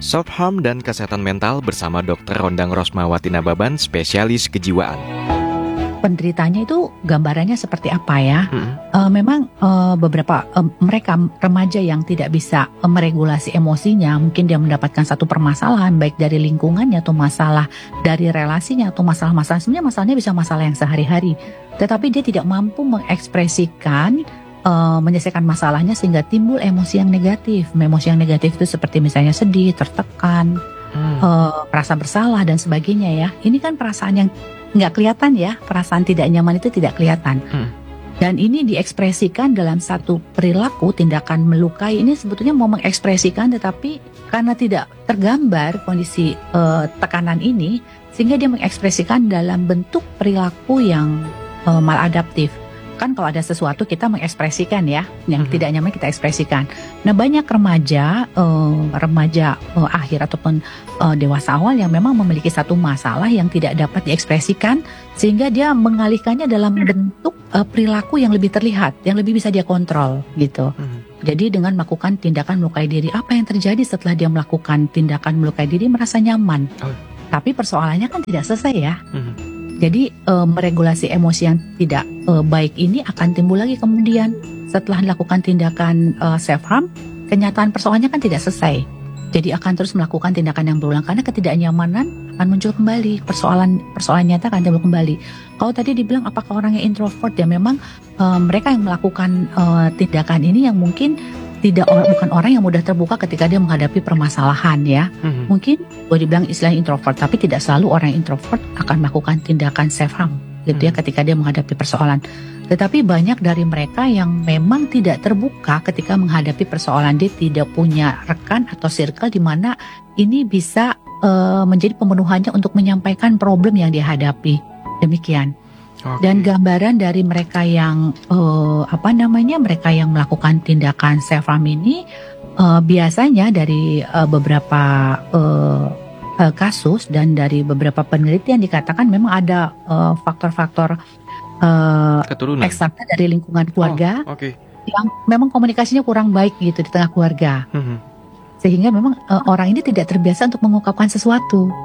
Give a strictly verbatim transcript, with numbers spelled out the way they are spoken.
Self-harm dan kesehatan mental bersama dokter Rondang Rosmawati Nababan, spesialis kejiwaan. Penderitanya itu gambarannya seperti apa ya? Hmm. Uh, memang uh, beberapa uh, mereka remaja yang tidak bisa uh, meregulasi emosinya, mungkin dia mendapatkan satu permasalahan baik dari lingkungannya atau masalah dari relasinya atau masalah-masalah, sebenarnya masalahnya bisa masalah yang sehari-hari, tetapi dia tidak mampu mengekspresikan, uh, menyelesaikan masalahnya sehingga timbul emosi yang negatif. Emosi yang negatif itu seperti misalnya sedih, tertekan, hmm. uh, merasa bersalah dan sebagainya ya. Ini kan perasaan yang nggak kelihatan ya, perasaan tidak nyaman itu tidak kelihatan. Hmm. Dan ini diekspresikan dalam satu perilaku, tindakan melukai ini sebetulnya mau mengekspresikan, tetapi karena tidak tergambar kondisi uh, tekanan ini, sehingga dia mengekspresikan dalam bentuk perilaku yang uh, maladaptif. Kan kalau ada sesuatu kita mengekspresikan ya, yang mm-hmm. tidak nyaman kita ekspresikan. Nah banyak remaja, uh, remaja uh, akhir ataupun uh, dewasa awal yang memang memiliki satu masalah yang tidak dapat diekspresikan, sehingga dia mengalihkannya dalam bentuk uh, perilaku yang lebih terlihat, yang lebih bisa dia kontrol gitu. Mm-hmm. Jadi dengan melakukan tindakan melukai diri, apa yang terjadi setelah dia melakukan tindakan melukai diri? Merasa nyaman. Oh. Tapi persoalannya kan tidak selesai ya. Mm-hmm. Jadi e, meregulasi emosi yang tidak e, baik ini akan timbul lagi kemudian setelah melakukan tindakan e, self-harm, kenyataan persoalannya kan tidak selesai. Jadi akan terus melakukan tindakan yang berulang karena ketidaknyamanan akan muncul kembali, persoalan persoalan nyata akan timbul kembali. Kalau tadi dibilang apakah orangnya introvert, ya memang e, mereka yang melakukan e, tindakan ini yang mungkin tidak bukan orang yang mudah terbuka ketika dia menghadapi permasalahan ya. Mm-hmm. Mungkin boleh dibilang istilahnya introvert, tapi tidak selalu orang introvert akan melakukan tindakan self-harm gitu mm-hmm. ya ketika dia menghadapi persoalan. Tetapi banyak dari mereka yang memang tidak terbuka ketika menghadapi persoalan, dia tidak punya rekan atau circle di mana ini bisa uh, menjadi pemenuhannya untuk menyampaikan problem yang dihadapi. Demikian. Okay. Dan gambaran dari mereka yang uh, apa namanya mereka yang melakukan tindakan self-harm ini uh, biasanya dari uh, beberapa uh, uh, kasus dan dari beberapa penelitian dikatakan memang ada uh, faktor-faktor uh, eksternal dari lingkungan keluarga oh, okay. yang memang komunikasinya kurang baik gitu di tengah keluarga, mm-hmm. sehingga memang uh, orang ini tidak terbiasa untuk mengungkapkan sesuatu.